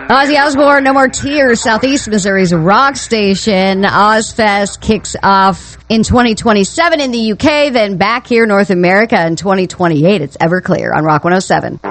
Ozzy Osbourne, No More Tears, Southeast Missouri's rock station. Ozfest kicks off in 2027 in the UK, then back here, North America, in 2028. It's Everclear on Rock 107.